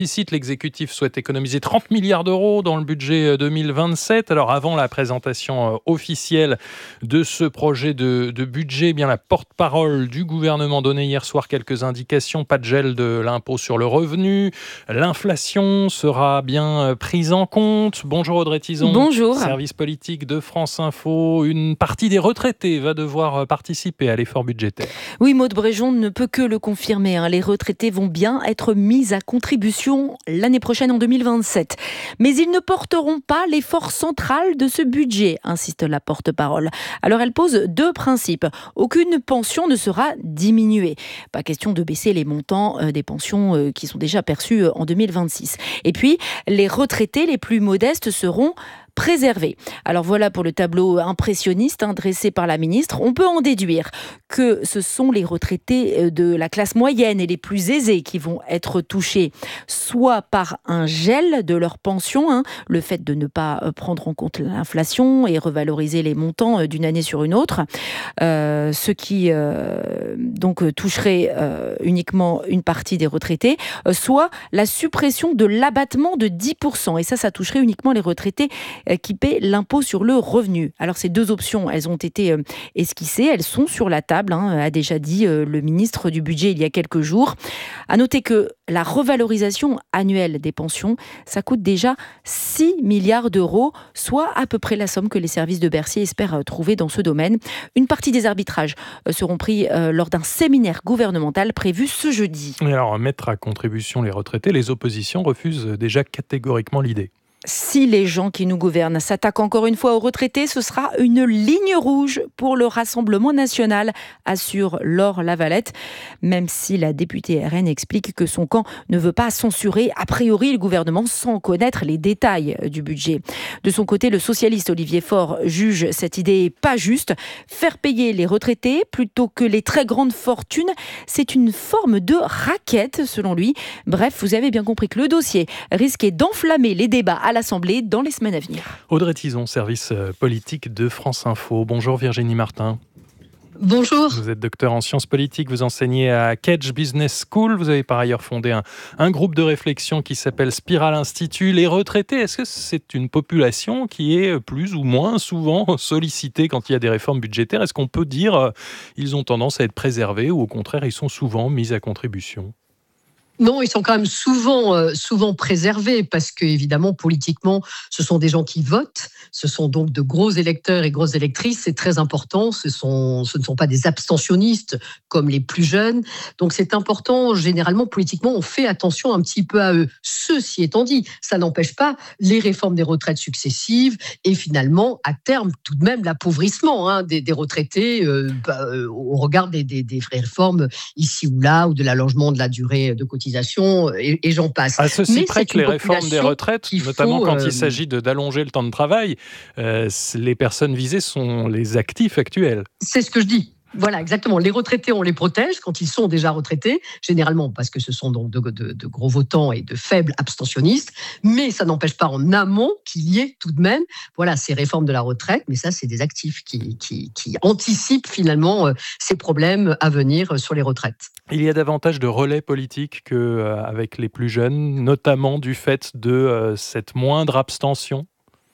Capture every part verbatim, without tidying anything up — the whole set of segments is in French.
Déficit, l'exécutif souhaite économiser trente milliards d'euros dans le budget deux mille vingt-sept. Alors avant la présentation officielle de ce projet de, de budget, eh bien la porte-parole du gouvernement donnait hier soir quelques indications. Pas de gel de l'impôt sur le revenu. L'inflation sera bien prise en compte. Bonjour Audrey Tizon. Bonjour. Service politique de France Info. Une partie des retraités va devoir participer à l'effort budgétaire. Oui, Maud Bréjon ne peut que le confirmer. Hein. Les retraités vont bien être mis à contribution l'année prochaine en deux mille vingt-sept. Mais ils ne porteront pas l'effort central de ce budget, insiste la porte-parole. Alors elle pose deux principes. Aucune pension ne sera diminuée. Pas question de baisser les montants des pensions qui sont déjà perçues en deux mille vingt-six. Et puis, les retraités les plus modestes seront préservés. Alors voilà pour le tableau impressionniste hein, dressé par la ministre. On peut en déduire que ce sont les retraités de la classe moyenne et les plus aisés qui vont être touchés, soit par un gel de leur pension, hein, le fait de ne pas prendre en compte l'inflation et revaloriser les montants d'une année sur une autre, euh, ce qui euh, donc toucherait euh, uniquement une partie des retraités, euh, soit la suppression de l'abattement de dix pour cent. Et ça, ça toucherait uniquement les retraités qui paient l'impôt sur le revenu. Alors ces deux options, elles ont été euh, esquissées, elles sont sur la table, hein, a déjà dit euh, le ministre du Budget il y a quelques jours. À noter que la revalorisation annuelle des pensions, ça coûte déjà six milliards d'euros, soit à peu près la somme que les services de Bercy espèrent euh, trouver dans ce domaine. Une partie des arbitrages euh, seront pris euh, lors d'un séminaire gouvernemental prévu ce jeudi. Et alors, mettre à contribution les retraités, les oppositions refusent déjà catégoriquement l'idée. Si les gens qui nous gouvernent s'attaquent encore une fois aux retraités, ce sera une ligne rouge pour le Rassemblement national, assure Laure Lavalette, même si la députée R N explique que son camp ne veut pas censurer a priori le gouvernement sans connaître les détails du budget. De son côté, le socialiste Olivier Faure juge cette idée pas juste. Faire payer les retraités plutôt que les très grandes fortunes, c'est une forme de raquette selon lui. Bref, vous avez bien compris que le dossier risquait d'enflammer les débats à l'Assemblée dans les semaines à venir. Audrey Tizon, service politique de France Info. Bonjour Virginie Martin. Bonjour. Vous êtes docteur en sciences politiques, vous enseignez à Kedge Business School. Vous avez par ailleurs fondé un, un groupe de réflexion qui s'appelle Spiral Institute. Les retraités, est-ce que c'est une population qui est plus ou moins souvent sollicitée quand il y a des réformes budgétaires ? Est-ce qu'on peut dire qu'ils ont tendance à être préservés ou au contraire ils sont souvent mis à contribution ? Non, ils sont quand même souvent, euh, souvent préservés parce que, évidemment, politiquement, ce sont des gens qui votent. Ce sont donc de gros électeurs et grosses électrices. C'est très important. Ce, sont, ce ne sont pas des abstentionnistes comme les plus jeunes. Donc, c'est important. Généralement, politiquement, on fait attention un petit peu à eux. Ceci étant dit, ça n'empêche pas les réformes des retraites successives et finalement, à terme, tout de même, l'appauvrissement hein, des, des retraités euh, bah, euh, au regard des, des, des réformes ici ou là ou de l'allongement de la durée de cotisation. Et, et j'en passe. À ceci près que les réformes des retraites, notamment faut, quand euh... il s'agit de, d'allonger le temps de travail, euh, les personnes visées sont les actifs actuels. C'est ce que je dis. Voilà, exactement. Les retraités, on les protège quand ils sont déjà retraités, généralement parce que ce sont donc de, de, de gros votants et de faibles abstentionnistes, mais ça n'empêche pas en amont qu'il y ait tout de même voilà, ces réformes de la retraite, mais ça, c'est des actifs qui, qui, qui anticipent finalement euh, ces problèmes à venir sur les retraites. Il y a davantage de relais politiques qu'avec les plus jeunes, notamment du fait de euh, cette moindre abstention ?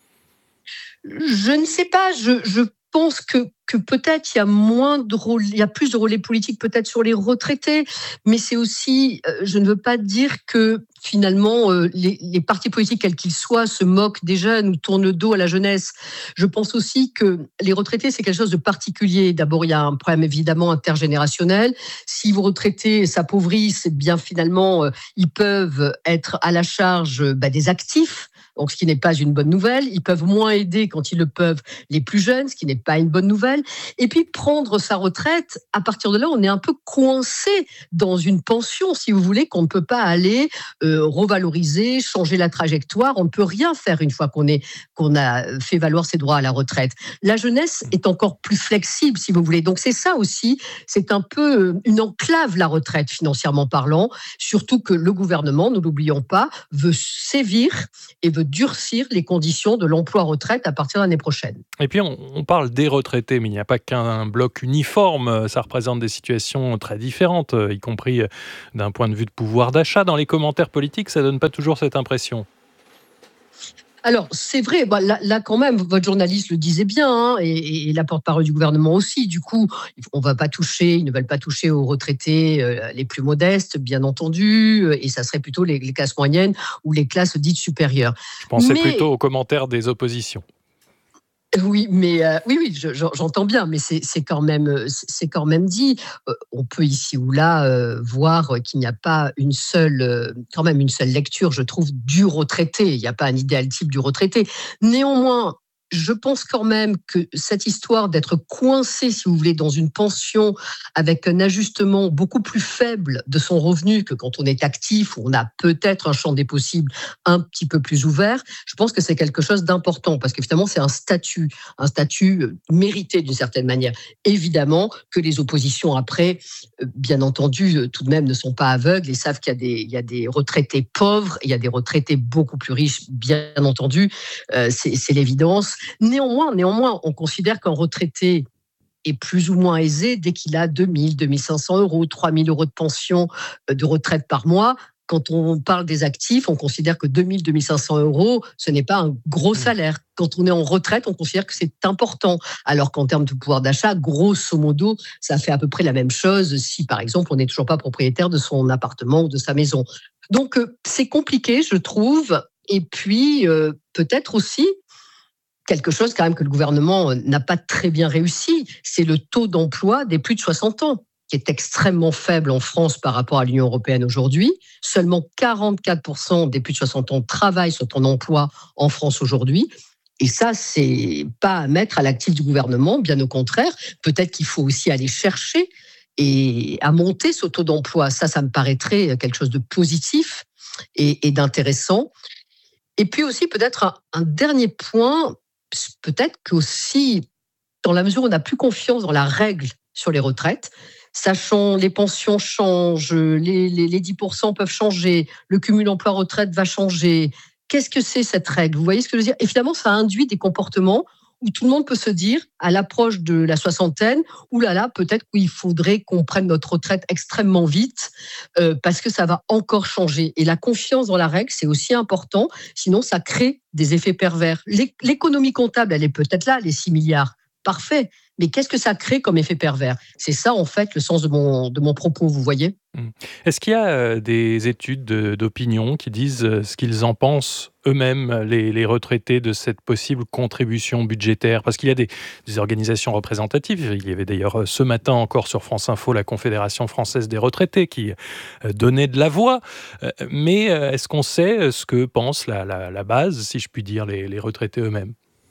Je ne sais pas, je, je pense que, que peut-être il y a moins de rôle, il y a plus de relais politiques peut-être sur les retraités, mais c'est aussi, euh, je ne veux pas dire que finalement euh, les, les partis politiques, quels qu'ils soient, se moquent des jeunes ou tournent le dos à la jeunesse. Je pense aussi que les retraités, c'est quelque chose de particulier. D'abord, il y a un problème évidemment intergénérationnel. Si vos retraités s'appauvrissent, eh bien finalement, euh, ils peuvent être à la charge bah, des actifs. Donc, ce qui n'est pas une bonne nouvelle. Ils peuvent moins aider quand ils le peuvent les plus jeunes, ce qui n'est pas une bonne nouvelle. Et puis, prendre sa retraite, à partir de là, on est un peu coincé dans une pension, si vous voulez, qu'on ne peut pas aller euh, revaloriser, changer la trajectoire. On ne peut rien faire une fois qu'on est, qu'on a fait valoir ses droits à la retraite. La jeunesse est encore plus flexible, si vous voulez. Donc, c'est ça aussi. C'est un peu une enclave, la retraite, financièrement parlant. Surtout que le gouvernement, ne l'oublions pas, veut sévir et veut durcir les conditions de l'emploi-retraite à partir de l'année prochaine. Et puis, on, on parle des retraités, mais il n'y a pas qu'un bloc uniforme. Ça représente des situations très différentes, y compris d'un point de vue de pouvoir d'achat. Dans les commentaires politique, ça donne pas toujours cette impression. Alors, c'est vrai, bah, là, là, quand même, votre journaliste le disait bien, hein, et, et la porte-parole du gouvernement aussi. Du coup, on va pas toucher, ils ne veulent pas toucher aux retraités euh, les plus modestes, bien entendu, euh, et ça serait plutôt les, les classes moyennes ou les classes dites supérieures. Je pensais Mais, plutôt aux commentaires des oppositions. Oui, mais euh, oui, oui, je- j'en- j'entends bien, mais c'est c'est quand même, euh, c'est c'est quand même dit. Euh, on peut ici ou là euh, voir qu'il n'y a pas une seule, euh, quand même une seule lecture, je trouve, du retraité. Il n'y a pas un idéal type du retraité. Néanmoins, je pense quand même que cette histoire d'être coincé, si vous voulez, dans une pension avec un ajustement beaucoup plus faible de son revenu que quand on est actif, où on a peut-être un champ des possibles un petit peu plus ouvert, je pense que c'est quelque chose d'important parce que finalement, c'est un statut, un statut euh, mérité d'une certaine manière. Évidemment que les oppositions après, euh, bien entendu, euh, tout de même ne sont pas aveugles et savent qu'il y a des, il y a des retraités pauvres, il y a des retraités beaucoup plus riches, bien entendu, euh, c'est, c'est l'évidence. Néanmoins, néanmoins, on considère qu'un retraité est plus ou moins aisé dès qu'il a deux mille, deux mille cinq cents euros, trois mille euros de pension euh, de retraite par mois. Quand on parle des actifs, on considère que deux mille, deux mille cinq cents euros, ce n'est pas un gros salaire. Quand on est en retraite, on considère que c'est important. Alors qu'en termes de pouvoir d'achat, grosso modo, ça fait à peu près la même chose si, par exemple, on n'est toujours pas propriétaire de son appartement ou de sa maison. Donc, euh, c'est compliqué, je trouve. Et puis, euh, peut-être aussi, quelque chose quand même que le gouvernement n'a pas très bien réussi, c'est le taux d'emploi des plus de soixante ans, qui est extrêmement faible en France par rapport à l'Union européenne aujourd'hui. Seulement quarante-quatre pour cent des plus de soixante ans travaillent, sont en emploi en France aujourd'hui. Et ça, c'est pas à mettre à l'actif du gouvernement, bien au contraire. Peut-être qu'il faut aussi aller chercher et à monter ce taux d'emploi. Ça, ça me paraîtrait quelque chose de positif et, et d'intéressant. Et puis aussi, peut-être un, un dernier point, peut-être qu'aussi, dans la mesure où on n'a plus confiance dans la règle sur les retraites, sachant les pensions changent, les, les, les dix pour cent peuvent changer, le cumul emploi-retraite va changer. Qu'est-ce que c'est cette règle ? Vous voyez ce que je veux dire ? Et finalement, ça induit des comportements où tout le monde peut se dire, à l'approche de la soixantaine, ouh là là, peut-être qu'il faudrait qu'on prenne notre retraite extrêmement vite euh, parce que ça va encore changer. Et la confiance dans la règle, c'est aussi important, sinon ça crée des effets pervers. L'économie comptable, elle est peut-être là, les six milliards, parfait. Mais qu'est-ce que ça crée comme effet pervers ? C'est ça, en fait, le sens de mon, de mon propos, vous voyez ? Est-ce qu'il y a euh, des études de, d'opinion qui disent euh, ce qu'ils en pensent eux-mêmes, les, les retraités, de cette possible contribution budgétaire ? Parce qu'il y a des, des organisations représentatives. Il y avait d'ailleurs euh, ce matin encore sur France Info la Confédération française des retraités qui euh, donnait de la voix. Euh, mais euh, est-ce qu'on sait ce que pense la, la, la base, si je puis dire, les, les retraités eux-mêmes ?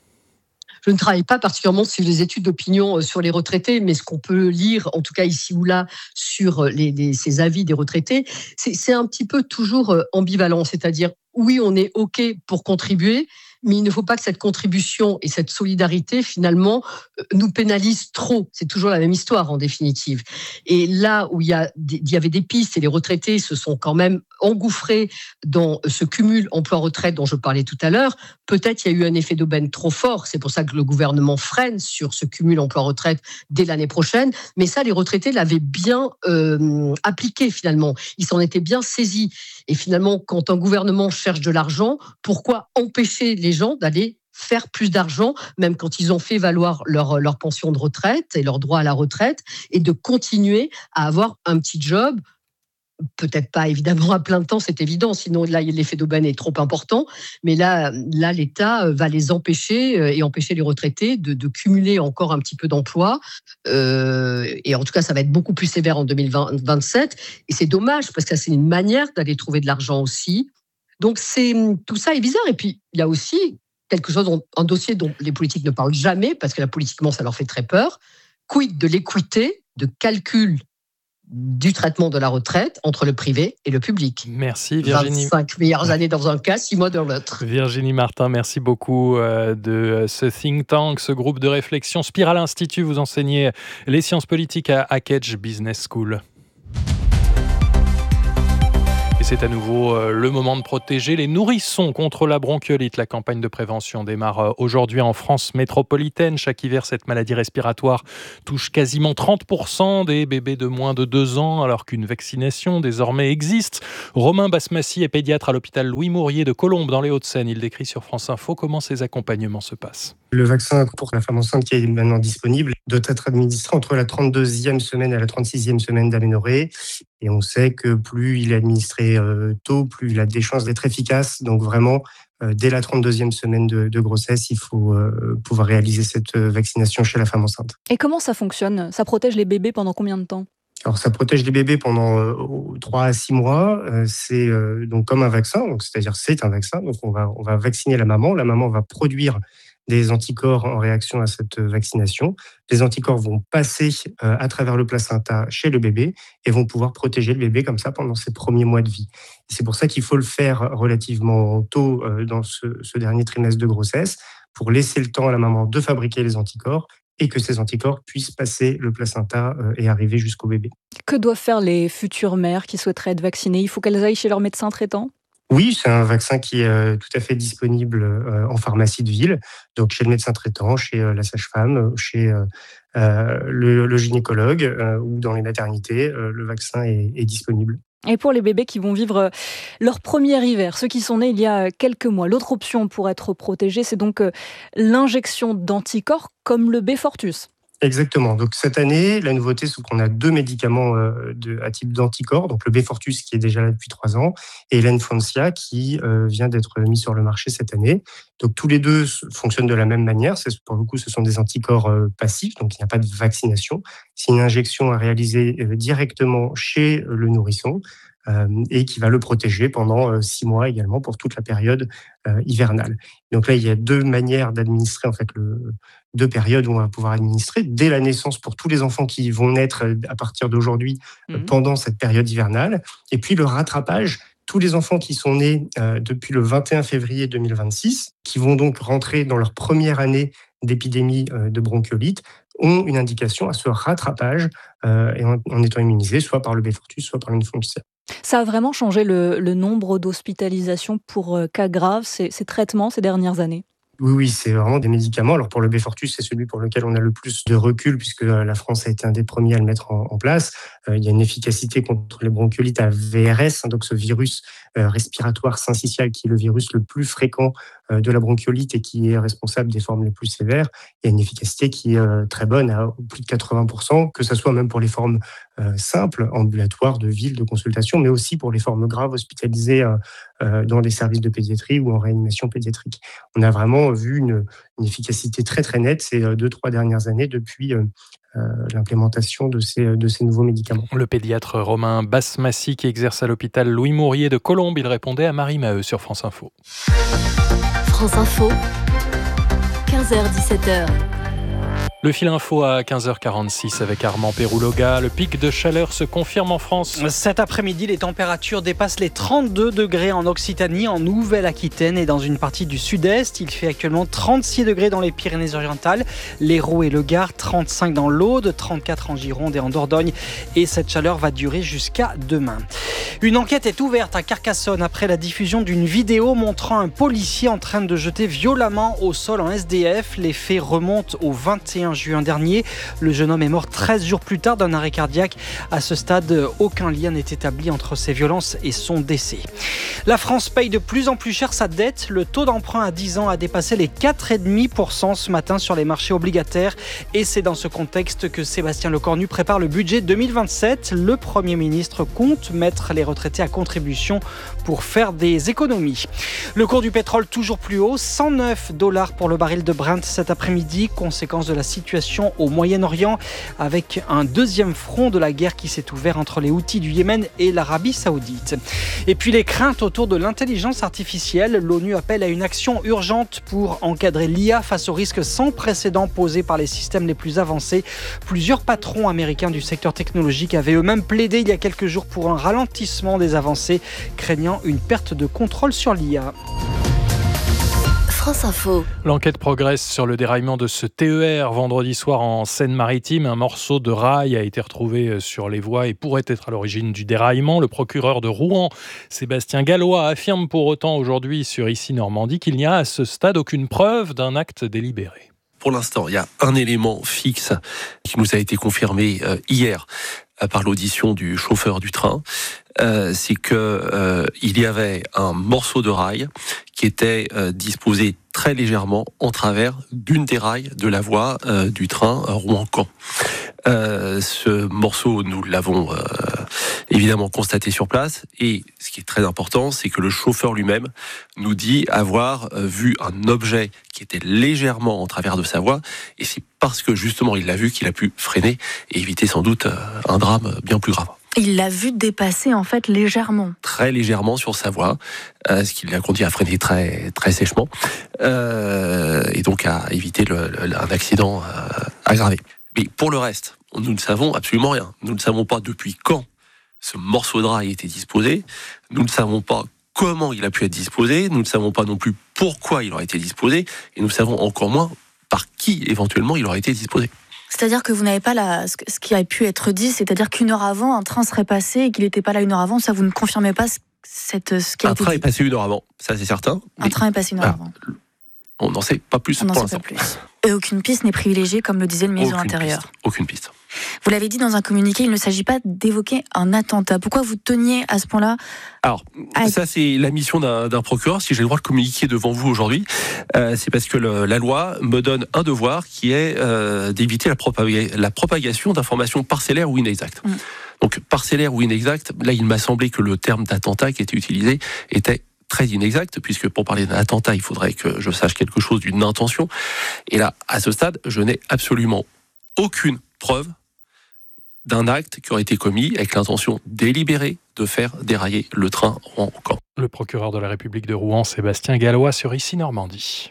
Je ne travaille pas particulièrement sur les études d'opinion sur les retraités, mais ce qu'on peut lire, en tout cas ici ou là, sur les, les, ces avis des retraités, c'est, c'est un petit peu toujours ambivalent. C'est-à-dire, oui, on est OK pour contribuer, mais il ne faut pas que cette contribution et cette solidarité, finalement, nous pénalisent trop. C'est toujours la même histoire, en définitive. Et là où il y, a, il y avait des pistes, et les retraités se sont quand même engouffrés dans ce cumul emploi-retraite dont je parlais tout à l'heure, peut-être il y a eu un effet d'aubaine trop fort. C'est pour ça que le gouvernement freine sur ce cumul emploi-retraite dès l'année prochaine. Mais ça, les retraités l'avaient bien euh, appliqué, finalement. Ils s'en étaient bien saisis. Et finalement, quand un gouvernement cherche de l'argent, pourquoi empêcher les gens d'aller faire plus d'argent, même quand ils ont fait valoir leur, leur pension de retraite et leur droit à la retraite, et de continuer à avoir un petit job, peut-être pas évidemment à plein temps, c'est évident, sinon là l'effet d'aubaine est trop important, mais là, là l'État va les empêcher et empêcher les retraités de, de cumuler encore un petit peu d'emplois, euh, et en tout cas ça va être beaucoup plus sévère en deux mille vingt-sept, et c'est dommage parce que c'est une manière d'aller trouver de l'argent aussi. Donc c'est, tout ça est bizarre. Et puis il y a aussi quelque chose, un dossier dont les politiques ne parlent jamais parce que là politiquement ça leur fait très peur. Quid de l'équité, de calcul du traitement de la retraite entre le privé et le public. Merci Virginie. vingt-cinq meilleures années dans un cas, six mois dans l'autre. Virginie Martin, merci beaucoup de ce think tank, ce groupe de réflexion Spiral Institut. Vous enseignez les sciences politiques à Cambridge Business School. C'est à nouveau le moment de protéger les nourrissons contre la bronchiolite. La campagne de prévention démarre aujourd'hui en France métropolitaine. Chaque hiver, cette maladie respiratoire touche quasiment trente pour cent des bébés de moins de deux ans, alors qu'une vaccination désormais existe. Romain Basmassi est pédiatre à l'hôpital Louis Mourier de Colombes dans les Hauts-de-Seine. Il décrit sur France Info comment ces accompagnements se passent. Le vaccin pour la femme enceinte qui est maintenant disponible doit être administré entre la trente-deuxième semaine et la trente-sixième semaine d'aménorrhée. Et on sait que plus il est administré euh, tôt, plus il a des chances d'être efficace. Donc vraiment, euh, dès la trente-deuxième semaine de, de grossesse, il faut euh, pouvoir réaliser cette vaccination chez la femme enceinte. Et comment ça fonctionne ? Ça protège les bébés pendant combien de temps ? Alors, ça protège les bébés pendant euh, trois à six mois. Euh, c'est euh, donc comme un vaccin, donc c'est-à-dire c'est un vaccin. Donc on va on va vacciner la maman. La maman va produire des anticorps en réaction à cette vaccination. Les anticorps vont passer euh, à travers le placenta chez le bébé et vont pouvoir protéger le bébé comme ça pendant ses premiers mois de vie. Et c'est pour ça qu'il faut le faire relativement tôt euh, dans ce, ce dernier trimestre de grossesse pour laisser le temps à la maman de fabriquer les anticorps et que ces anticorps puissent passer le placenta euh, et arriver jusqu'au bébé. Que doivent faire les futures mères qui souhaiteraient être vaccinées ? Il faut qu'elles aillent chez leur médecin traitant ? Oui, c'est un vaccin qui est euh, tout à fait disponible euh, en pharmacie de ville, donc chez le médecin traitant, chez euh, la sage-femme, chez euh, euh, le, le gynécologue euh, ou dans les maternités, euh, le vaccin est, est disponible. Et pour les bébés qui vont vivre leur premier hiver, ceux qui sont nés il y a quelques mois, l'autre option pour être protégé, c'est donc l'injection d'anticorps comme le Beyfortus. Exactement. Donc cette année, la nouveauté, c'est qu'on a deux médicaments euh, de, à type d'anticorps, donc le Beyfortus qui est déjà là depuis trois ans et l'Enfansia qui euh, vient d'être mis sur le marché cette année. Donc tous les deux fonctionnent de la même manière. C'est, pour le coup, ce sont des anticorps euh, passifs, donc il n'y a pas de vaccination. C'est une injection à réaliser euh, directement chez le nourrisson euh, et qui va le protéger pendant euh, six mois également pour toute la période euh, hivernale. Donc là, il y a deux manières d'administrer en fait le deux périodes où on va pouvoir administrer dès la naissance pour tous les enfants qui vont naître à partir d'aujourd'hui mmh. pendant cette période hivernale. Et puis le rattrapage, tous les enfants qui sont nés euh, depuis le vingt et un février deux mille vingt-six, qui vont donc rentrer dans leur première année d'épidémie euh, de bronchiolite, ont une indication à ce rattrapage euh, et en, en étant immunisés, soit par le Beyfortus, soit par l'Enfansia. Ça a vraiment changé le, le nombre d'hospitalisations pour euh, cas graves, ces, ces traitements ces dernières années ? Oui, oui, c'est vraiment des médicaments. Alors pour le Beyfortus, c'est celui pour lequel on a le plus de recul puisque la France a été un des premiers à le mettre en, en place. Euh, il y a une efficacité contre les bronchiolites à V R S, hein, donc ce virus euh, respiratoire syncytial qui est le virus le plus fréquent euh, de la bronchiolite et qui est responsable des formes les plus sévères. Il y a une efficacité qui est euh, très bonne, à plus de quatre-vingts pour cent, que ce soit même pour les formes euh, simples, ambulatoires, de ville, de consultation, mais aussi pour les formes graves hospitalisées euh, euh, dans les services de pédiatrie ou en réanimation pédiatrique. On a vraiment vu une, une efficacité très très nette ces deux, trois dernières années depuis euh, euh, l'implémentation de ces, de ces nouveaux médicaments. Le pédiatre Romain Basmassi qui exerce à l'hôpital Louis Mourier de Colombes, il répondait à Marie Maheu sur France Info. France Info, quinze heures dix-sept heures. Le fil info à quinze heures quarante-six avec Armand Pérouloga. Le pic de chaleur se confirme en France. Cet après-midi, les températures dépassent les trente-deux degrés en Occitanie, en Nouvelle-Aquitaine et dans une partie du sud-est. Il fait actuellement trente-six degrés dans les Pyrénées-Orientales, l'Hérault et le Gard, trente-cinq dans l'Aude, trente-quatre en Gironde et en Dordogne. Et cette chaleur va durer jusqu'à demain. Une enquête est ouverte à Carcassonne après la diffusion d'une vidéo montrant un policier en train de jeter violemment au sol en S D F. Les faits remontent au vingt et un juin dernier. Le jeune homme est mort treize jours plus tard d'un arrêt cardiaque. À ce stade, aucun lien n'est établi entre ces violences et son décès. La France paye de plus en plus cher sa dette. Le taux d'emprunt à dix ans a dépassé les quatre virgule cinq pour cent ce matin sur les marchés obligataires. Et c'est dans ce contexte que Sébastien Lecornu prépare le budget deux mille vingt-sept. Le Premier ministre compte mettre les retraités à contribution pour faire des économies. Le cours du pétrole toujours plus haut, cent neuf dollars pour le baril de Brent cet après-midi, conséquence de la situation au Moyen-Orient avec un deuxième front de la guerre qui s'est ouvert entre les Houthis du Yémen et l'Arabie Saoudite. Et puis les craintes autour de l'intelligence artificielle, l'ONU appelle à une action urgente pour encadrer l'I A face aux risques sans précédent posés par les systèmes les plus avancés. Plusieurs patrons américains du secteur technologique avaient eux-mêmes plaidé il y a quelques jours pour un ralentissement des avancées, craignant une perte de contrôle sur l'I A. France Info. L'enquête progresse sur le déraillement de ce T E R vendredi soir en Seine-Maritime. Un morceau de rail a été retrouvé sur les voies et pourrait être à l'origine du déraillement. Le procureur de Rouen, Sébastien Gallois, affirme pour autant aujourd'hui sur Ici Normandie qu'il n'y a à ce stade aucune preuve d'un acte délibéré. Pour l'instant, il y a un élément fixe qui nous a été confirmé euh, hier euh, par l'audition du chauffeur du train. Euh, c'est que euh, il y avait un morceau de rail qui était euh, disposé très légèrement en travers d'une des rails de la voie euh, du train Rouen-Caen. Euh, ce morceau, nous l'avons euh, évidemment constaté sur place, et ce qui est très important, c'est que le chauffeur lui-même nous dit avoir euh, vu un objet qui était légèrement en travers de sa voie, et c'est parce que justement il l'a vu qu'il a pu freiner et éviter sans doute euh, un drame bien plus grave. Il l'a vu dépasser en fait légèrement. Très légèrement sur sa voie, euh, ce qui l'a conduit à freiner très, très sèchement, euh, et donc à éviter le, le, un accident euh, aggravé. Mais pour le reste, nous ne savons absolument rien. Nous ne savons pas depuis quand ce morceau de rail était disposé, nous ne savons pas comment il a pu être disposé, nous ne savons pas non plus pourquoi il aurait été disposé, et nous savons encore moins par qui éventuellement il aurait été disposé. C'est-à-dire que vous n'avez pas la, ce qui a pu être dit, c'est-à-dire qu'une heure avant, un train serait passé et qu'il n'était pas là une heure avant, ça vous ne confirmez pas cette, ce qui a un été train dit. est passé une heure avant, ça c'est certain. Un train est passé une heure ah, avant. On n'en sait pas plus on pour n'en l'instant. sait pas plus. Et aucune piste n'est privilégiée, comme le disait le ministre de l'Intérieur. Piste, aucune piste. Vous l'avez dit dans un communiqué, il ne s'agit pas d'évoquer un attentat. Pourquoi vous teniez à ce point-là ? Alors, à... ça c'est la mission d'un, d'un procureur. Si j'ai le droit de communiquer devant vous aujourd'hui, euh, c'est parce que le, la loi me donne un devoir qui est euh, d'éviter la, propag- la propagation d'informations parcellaires ou inexactes. Mmh. Donc, parcellaires ou inexactes, là il m'a semblé que le terme d'attentat qui était utilisé était très inexact, puisque pour parler d'un attentat, il faudrait que je sache quelque chose d'une intention. Et là, à ce stade, je n'ai absolument aucune preuve d'un acte qui aurait été commis avec l'intention délibérée de faire dérailler le train Rouen-Caen. Le procureur de la République de Rouen, Sébastien Gallois, sur Ici Normandie.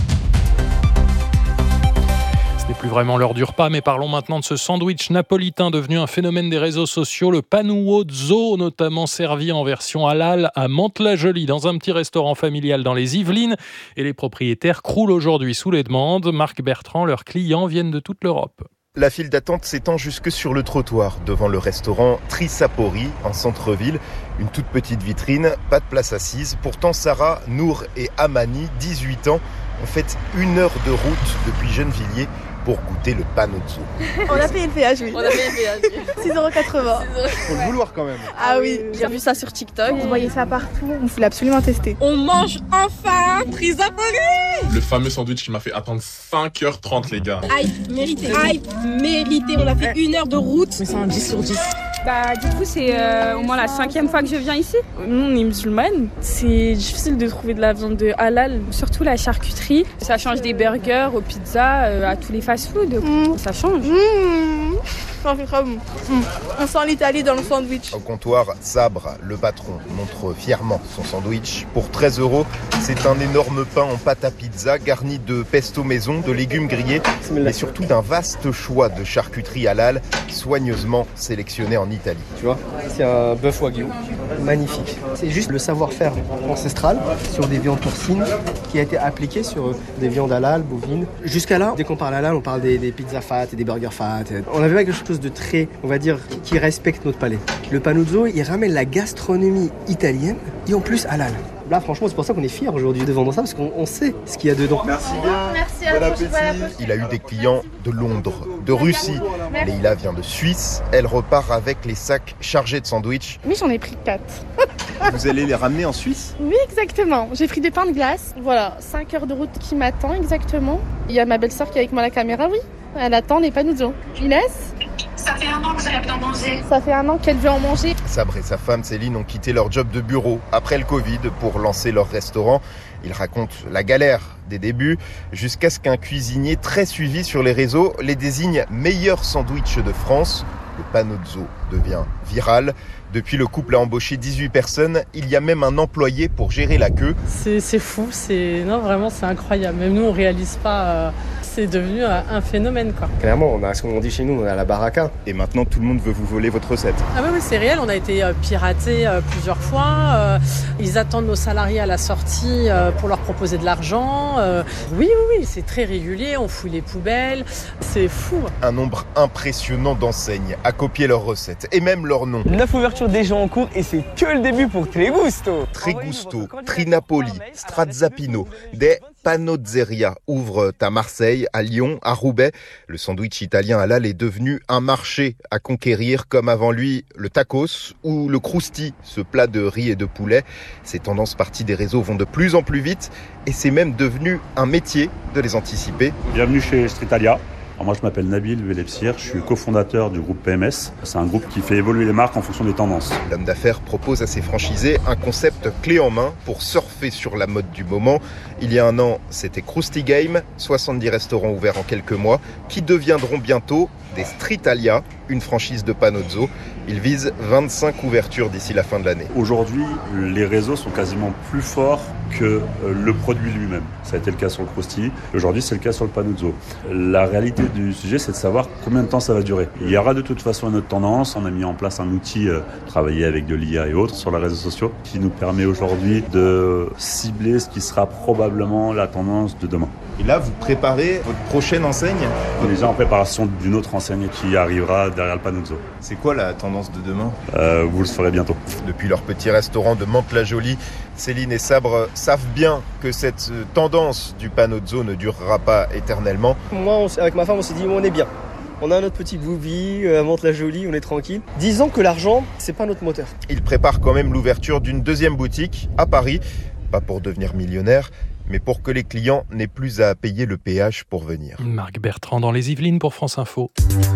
Ce n'est plus vraiment l'heure du repas, mais parlons maintenant de ce sandwich napolitain devenu un phénomène des réseaux sociaux, le panuozzo, notamment servi en version halal à Mantes-la-Jolie, dans un petit restaurant familial dans les Yvelines. Et les propriétaires croulent aujourd'hui sous les demandes. Marc Bertrand, leurs clients viennent de toute l'Europe. La file d'attente s'étend jusque sur le trottoir, devant le restaurant Trisapori, en centre-ville. Une toute petite vitrine, pas de place assise. Pourtant, Sarah, Nour et Amani, dix-huit ans, ont fait une heure de route depuis Gennevilliers pour goûter le panuzzo. On a payé le péage, oui. On a payé le péage, oui. six euros quatre-vingts. Faut le vouloir quand même. Ah oui, j'ai vu ça sur TikTok. Vous voyez ça partout, on voulait absolument tester. On mange enfin Trisapori. Le fameux sandwich qui m'a fait attendre cinq heures trente, les gars. Hype, mérité. Hype, mérité. On a fait une heure de route. Mais c'est un dix sur dix. Bah, du coup, c'est euh, au moins la cinquième fois que je viens ici. Nous, on est musulmanes. C'est difficile de trouver de la viande de halal, surtout la charcuterie. Ça change des burgers aux pizzas, euh, à tous les fast-food. Mmh. Ça change. Mmh. Ça fait très bon. Mmh. On sent l'Italie dans le sandwich. Au comptoir, Sabre, le patron, montre fièrement son sandwich. Pour treize euros, c'est un énorme pain en pâte à pizza garni de pesto maison, de légumes grillés, mais surtout d'un vaste choix de charcuterie halal soigneusement sélectionné en Italie. Tu vois, c'est un bœuf wagyu, magnifique. C'est juste le savoir-faire ancestral sur des viandes porcines qui a été appliqué sur des viandes halal, bovines. Jusqu'à là, dès qu'on parle halal, on parle des, des pizzas fat et des burgers fat. On avait quelque chose de très, on va dire, qui respecte notre palais. Le panuzzo, il ramène la gastronomie italienne et en plus halal. Là, franchement, c'est pour ça qu'on est fiers aujourd'hui de vendre ça, parce qu'on on sait ce qu'il y a dedans. Merci bien. Merci à bon appétit. Il a eu des clients de Londres, de Russie. Leïla vient de Suisse. Elle repart avec les sacs chargés de sandwichs. Oui, j'en ai pris quatre. Vous allez les ramener en Suisse ? Oui, exactement. J'ai pris des pains de glace. Voilà, cinq heures de route qui m'attend exactement. Il y a ma belle-sœur qui est avec moi à la caméra, oui. Elle attend les panuzzo. Inès ? Ça fait un an que vous avez d'en manger. Ça fait un an qu'elle veut en manger. Sabre et sa femme Céline ont quitté leur job de bureau après le Covid pour lancer leur restaurant. Ils racontent la galère des débuts jusqu'à ce qu'un cuisinier très suivi sur les réseaux les désigne meilleurs sandwichs de France. Le panuzzo devient viral. Depuis, le couple a embauché dix-huit personnes. Il y a même un employé pour gérer la queue. C'est, c'est fou, c'est, non, vraiment, c'est incroyable. Même nous, on ne réalise pas... Euh... C'est devenu un phénomène, quoi. Clairement, on a ce qu'on dit chez nous, on a la baraka. Et maintenant, tout le monde veut vous voler votre recette. Ah oui, oui, c'est réel. On a été piratés plusieurs fois. Ils attendent nos salariés à la sortie pour leur proposer de l'argent. Oui, oui, oui, c'est très régulier. On fouille les poubelles. C'est fou. Un nombre impressionnant d'enseignes à copier leurs recettes et même leurs noms. Neuf ouvertures déjà en cours et c'est que le début pour Tregusto. Tregusto, Trinapoli, Strazzapino, des Panozzeria ouvrent à Marseille, à Lyon, à Roubaix. Le sandwich italien halal est devenu un marché à conquérir, comme avant lui le tacos ou le crousti, ce plat de riz et de poulet. Ces tendances parties des réseaux vont de plus en plus vite et c'est même devenu un métier de les anticiper. Bienvenue chez Streetalia. Alors moi, je m'appelle Nabil Velepsir, je suis cofondateur du groupe P M S. C'est un groupe qui fait évoluer les marques en fonction des tendances. L'homme d'affaires propose à ses franchisés un concept clé en main pour surfer sur la mode du moment. Il y a un an, c'était Krusty Game, soixante-dix restaurants ouverts en quelques mois, qui deviendront bientôt des Streetalia, une franchise de Panozzo. Il vise vingt-cinq ouvertures d'ici la fin de l'année. Aujourd'hui, les réseaux sont quasiment plus forts que le produit lui-même. Ça a été le cas sur le Krusty. Aujourd'hui, c'est le cas sur le Panozzo. La réalité du sujet, c'est de savoir combien de temps ça va durer. Il y aura de toute façon une autre tendance. On a mis en place un outil, euh, travaillé avec de l'I A et autres sur les réseaux sociaux, qui nous permet aujourd'hui de cibler ce qui sera probablement la tendance de demain. Et là, vous préparez votre prochaine enseigne ? On est déjà en préparation d'une autre enseigne qui arrivera derrière le Panozzo. C'est quoi la tendance de demain ? euh, Vous le saurez bientôt. Depuis leur petit restaurant de Mantes-la-Jolie, Céline et Sabre savent bien que cette tendance du Panozzo ne durera pas éternellement. Moi, on, avec ma femme, on s'est dit on est bien. On a notre petit boubi à Mantes-la-Jolie, on est tranquille. Disons que l'argent, c'est pas notre moteur. Ils préparent quand même l'ouverture d'une deuxième boutique à Paris, pas pour devenir millionnaire, mais pour que les clients n'aient plus à payer le péage pour venir. Marc Bertrand dans les Yvelines pour France Info.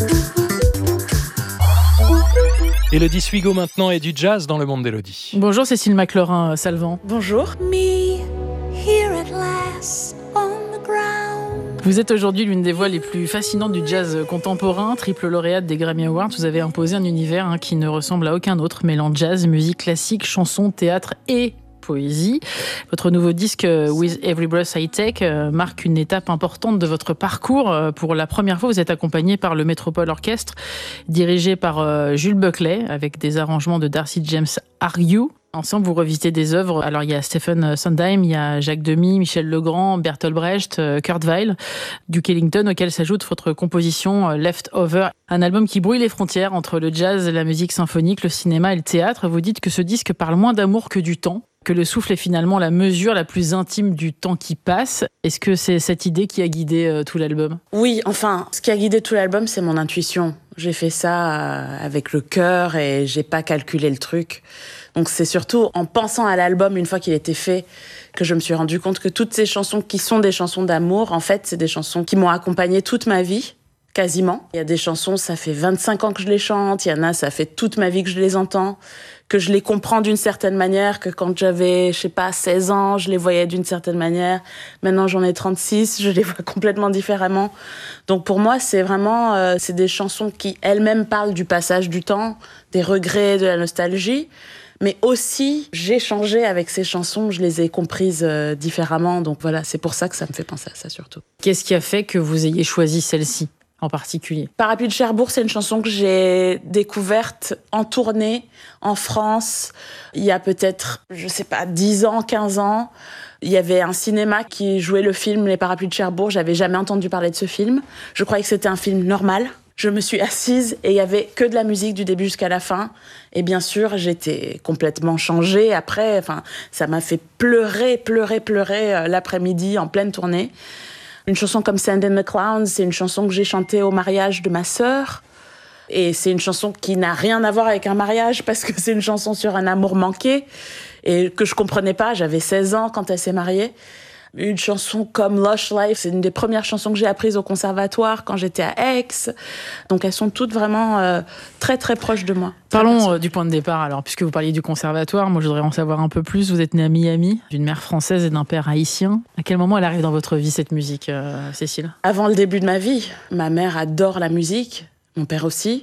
Élodie Suigo maintenant et du jazz dans le monde d'Élodie. Bonjour Cécile McLaurin-Salvant. Bonjour. Me, here at last, on the ground. Vous êtes aujourd'hui l'une des voix les plus fascinantes du jazz contemporain, triple lauréate des Grammy Awards. Vous avez imposé un univers hein, qui ne ressemble à aucun autre, mêlant jazz, musique classique, chanson, théâtre et poésie. Votre nouveau disque With Every Breath I Take marque une étape importante de votre parcours. Pour la première fois, vous êtes accompagné par le Metropole Orchestre, dirigé par Jules Buckley, avec des arrangements de Darcy James Argue. Ensemble, vous revisitez des œuvres. Alors, il y a Stephen Sondheim, il y a Jacques Demy, Michel Legrand, Bertolt Brecht, Kurt Weill, Duke Ellington, auquel s'ajoute votre composition Leftover, un album qui brouille les frontières entre le jazz, la musique symphonique, le cinéma et le théâtre. Vous dites que ce disque parle moins d'amour que du temps, que le souffle est finalement la mesure la plus intime du temps qui passe. Est-ce que c'est cette idée qui a guidé euh, tout l'album ? Oui, enfin, ce qui a guidé tout l'album, c'est mon intuition. J'ai fait ça avec le cœur et j'ai pas calculé le truc. Donc c'est surtout en pensant à l'album une fois qu'il était fait que je me suis rendu compte que toutes ces chansons qui sont des chansons d'amour, en fait, c'est des chansons qui m'ont accompagnée toute ma vie, quasiment. Il y a des chansons, ça fait vingt-cinq ans que je les chante, il y en a, ça fait toute ma vie que je les entends, que je les comprends d'une certaine manière, que quand j'avais, je sais pas, seize ans, je les voyais d'une certaine manière. Maintenant, j'en ai trente-six, je les vois complètement différemment. Donc pour moi, c'est vraiment, euh, c'est des chansons qui elles-mêmes parlent du passage du temps, des regrets, de la nostalgie. Mais aussi, j'ai changé avec ces chansons, je les ai comprises euh, différemment. Donc voilà, c'est pour ça que ça me fait penser à ça surtout. Qu'est-ce qui a fait que vous ayez choisi celle-ci en particulier ? Parapluie de Cherbourg, c'est une chanson que j'ai découverte en tournée en France il y a peut-être, je sais pas, dix ans, quinze ans. Il y avait un cinéma qui jouait le film Les Parapluies de Cherbourg. J'avais jamais entendu parler de ce film. Je croyais que c'était un film normal. Je me suis assise et il y avait que de la musique du début jusqu'à la fin. Et bien sûr, j'étais complètement changée. Après, enfin, ça m'a fait pleurer, pleurer, pleurer l'après-midi en pleine tournée. Une chanson comme Sand in the Clowns, c'est une chanson que j'ai chantée au mariage de ma sœur. Et c'est une chanson qui n'a rien à voir avec un mariage parce que c'est une chanson sur un amour manqué et que je comprenais pas. J'avais seize ans quand elle s'est mariée. Une chanson comme Lush Life, c'est une des premières chansons que j'ai apprises au conservatoire quand j'étais à Aix. Donc elles sont toutes vraiment euh, très très proches de moi. Parlons euh, du point de départ alors, puisque vous parliez du conservatoire, moi je voudrais en savoir un peu plus. Vous êtes née à Miami, d'une mère française et d'un père haïtien. À quel moment elle arrive dans votre vie cette musique, euh, Cécile ? Avant le début de ma vie. Ma mère adore la musique, mon père aussi.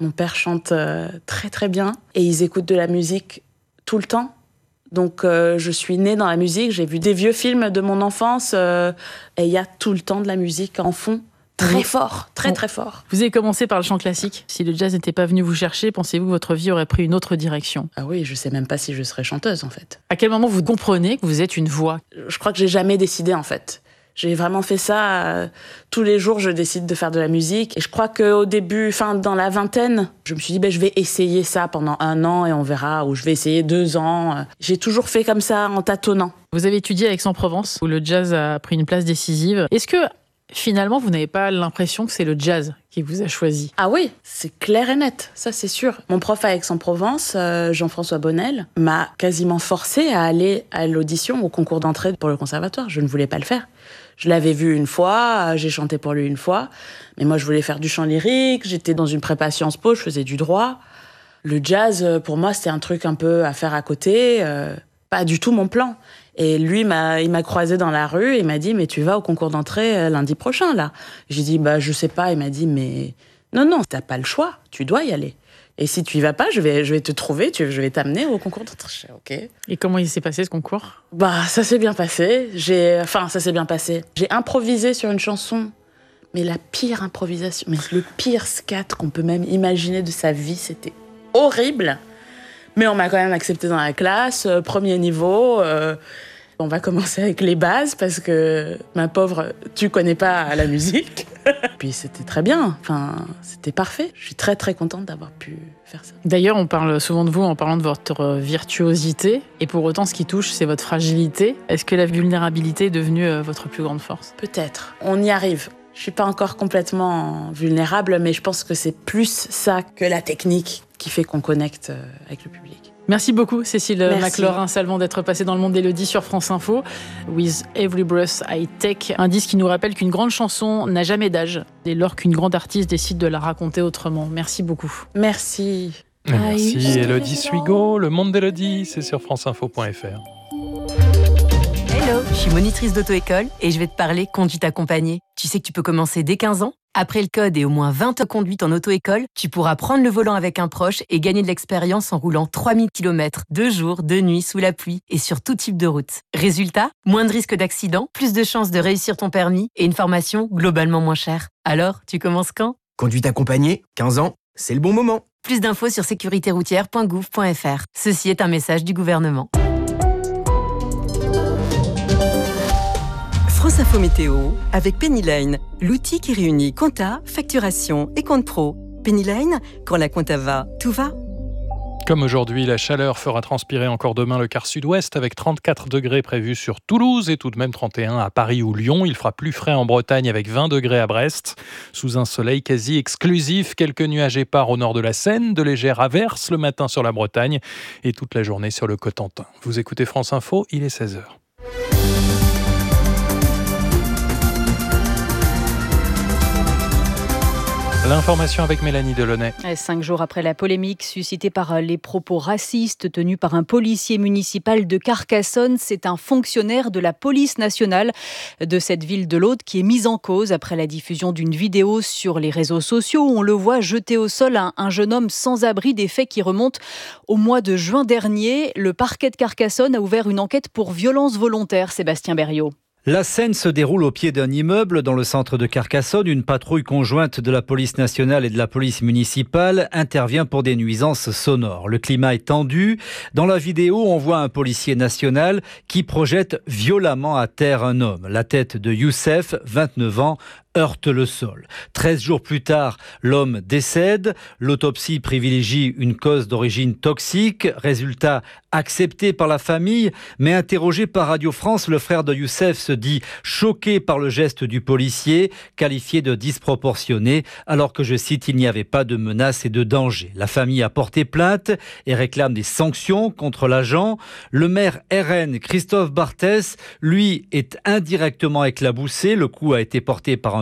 Mon père chante euh, très très bien et ils écoutent de la musique tout le temps. Donc euh, je suis née dans la musique, j'ai vu des vieux films de mon enfance euh, et il y a tout le temps de la musique en fond. Très oui. fort, très très fort. Vous avez commencé par le chant classique. Si le jazz n'était pas venu vous chercher, pensez-vous que votre vie aurait pris une autre direction ? Ah oui, je sais même pas si je serais chanteuse en fait. À quel moment vous comprenez que vous êtes une voix ? Je crois que j'ai jamais décidé en fait. J'ai vraiment fait ça, euh, tous les jours je décide de faire de la musique. Et je crois qu'au début, enfin dans la vingtaine, je me suis dit ben, je vais essayer ça pendant un an et on verra, ou je vais essayer deux ans. J'ai toujours fait comme ça en tâtonnant. Vous avez étudié à Aix-en-Provence, où le jazz a pris une place décisive. Est-ce que finalement vous n'avez pas l'impression que c'est le jazz qui vous a choisi ? Ah oui, c'est clair et net, ça c'est sûr. Mon prof à Aix-en-Provence, euh, Jean-François Bonnel, m'a quasiment forcé à aller à l'audition, au concours d'entrée pour le conservatoire. Je ne voulais pas le faire. Je l'avais vu une fois, j'ai chanté pour lui une fois, mais moi je voulais faire du chant lyrique, j'étais dans une prépa Sciences Po, je faisais du droit. Le jazz, pour moi, c'était un truc un peu à faire à côté, euh, pas du tout mon plan. Et lui, m'a, il m'a croisé dans la rue et il m'a dit « Mais tu vas au concours d'entrée lundi prochain, là ?» J'ai dit « Bah, je sais pas. » Il m'a dit « Mais non, non, t'as pas le choix, tu dois y aller. Et si tu y vas pas, je vais, je vais te trouver, tu, je vais t'amener au concours d'entrée. » Ok. Et comment il s'est passé ce concours ? Bah, ça s'est bien passé. J'ai, enfin, ça s'est bien passé. J'ai improvisé sur une chanson, mais la pire improvisation, mais le pire scat qu'on peut même imaginer de sa vie, c'était horrible. Mais on m'a quand même accepté dans la classe, euh, premier niveau. Euh, on va commencer avec les bases parce que, ma pauvre, tu connais pas la musique. Puis c'était très bien, enfin, c'était parfait. Je suis très très contente d'avoir pu faire ça. D'ailleurs, on parle souvent de vous en parlant de votre virtuosité. Et pour autant, ce qui touche, c'est votre fragilité. Est-ce que la vulnérabilité est devenue votre plus grande force ? Peut-être. On y arrive. Je suis pas encore complètement vulnérable, mais je pense que c'est plus ça que la technique qui fait qu'on connecte avec le public. Merci beaucoup, Cécile Merci. McLaurin-Salvant, d'être passée dans le monde d'Élodie sur France Info. With Every Breath I Take, un disque qui nous rappelle qu'une grande chanson n'a jamais d'âge, dès lors qu'une grande artiste décide de la raconter autrement. Merci beaucoup. Merci. Merci, Élodie Suigo. Le monde d'Élodie, c'est sur franceinfo point f r. Hello, je suis monitrice d'auto-école et je vais te parler conduite accompagnée. Tu sais que tu peux commencer dès quinze ans ? Après le code et au moins vingt heures conduites en auto-école, tu pourras prendre le volant avec un proche et gagner de l'expérience en roulant trois mille kilomètres, deux jours, deux nuits, sous la pluie et sur tout type de route. Résultat, moins de risques d'accident, plus de chances de réussir ton permis et une formation globalement moins chère. Alors, tu commences quand ? Conduite accompagnée, quinze ans, c'est le bon moment. Plus d'infos sur sécurité routière point gouv point f r. Ceci est un message du gouvernement. France Info Météo avec Pennyline, l'outil qui réunit compta, facturation et compte pro. Pennyline, quand la compta va, tout va. Comme aujourd'hui, la chaleur fera transpirer encore demain le quart sud-ouest avec trente-quatre degrés prévus sur Toulouse et tout de même trente et un à Paris ou Lyon. Il fera plus frais en Bretagne avec vingt degrés à Brest. Sous un soleil quasi exclusif, quelques nuages épars au nord de la Seine, de légères averses le matin sur la Bretagne et toute la journée sur le Cotentin. Vous écoutez France Info, il est seize heures. L'information avec Mélanie Delaunay. Cinq jours après la polémique suscitée par les propos racistes tenus par un policier municipal de Carcassonne, c'est un fonctionnaire de la police nationale de cette ville de l'Aude qui est mis en cause après la diffusion d'une vidéo sur les réseaux sociaux où on le voit jeter au sol un, un jeune homme sans abri, des faits qui remontent au mois de juin dernier. Le parquet de Carcassonne a ouvert une enquête pour violence volontaire. Sébastien Berriot. La scène se déroule au pied d'un immeuble dans le centre de Carcassonne. Une patrouille conjointe de la police nationale et de la police municipale intervient pour des nuisances sonores. Le climat est tendu. Dans la vidéo, on voit un policier national qui projette violemment à terre un homme. La tête de Youssef, vingt-neuf ans, heurte le sol. Treize jours plus tard, l'homme décède. L'autopsie privilégie une cause d'origine toxique. Résultat accepté par la famille, mais interrogé par Radio France, le frère de Youssef se dit choqué par le geste du policier, qualifié de disproportionné, alors que, je cite, il n'y avait pas de menace et de danger. La famille a porté plainte et réclame des sanctions contre l'agent. Le maire R N, Christophe Barthès, lui, est indirectement éclaboussé. Le coup a été porté par un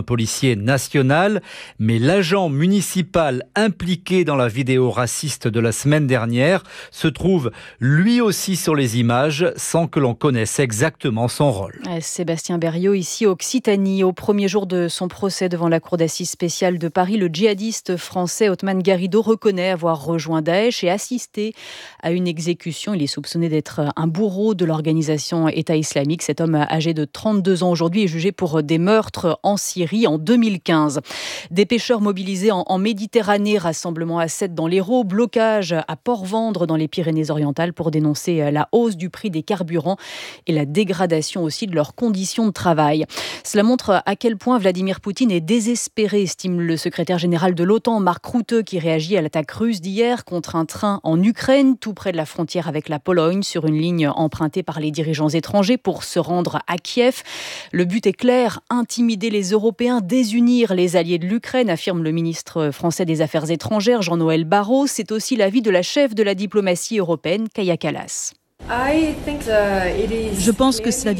un policier national, mais l'agent municipal impliqué dans la vidéo raciste de la semaine dernière se trouve lui aussi sur les images sans que l'on connaisse exactement son rôle. Sébastien Berriot, ici Occitanie. Au premier jour de son procès devant la cour d'assises spéciale de Paris, le djihadiste français Othman Garrido reconnaît avoir rejoint Daesh et assisté à une exécution. Il est soupçonné d'être un bourreau de l'organisation État islamique. Cet homme âgé de trente-deux ans aujourd'hui est jugé pour des meurtres en Syrie en deux mille quinze. Des pêcheurs mobilisés en, en Méditerranée, rassemblement à Sète dans l'Hérault, blocage à Port-Vendre dans les Pyrénées-Orientales pour dénoncer la hausse du prix des carburants et la dégradation aussi de leurs conditions de travail. Cela montre à quel point Vladimir Poutine est désespéré, estime le secrétaire général de l'OTAN, Mark Rutte, qui réagit à l'attaque russe d'hier contre un train en Ukraine, tout près de la frontière avec la Pologne, sur une ligne empruntée par les dirigeants étrangers pour se rendre à Kiev. Le but est clair, intimider les Européens, désunir les alliés de l'Ukraine, affirme le ministre français des Affaires étrangères, Jean-Noël Barrot. C'est aussi l'avis de la chef de la diplomatie européenne, Kaja Kallas. Je pense que cela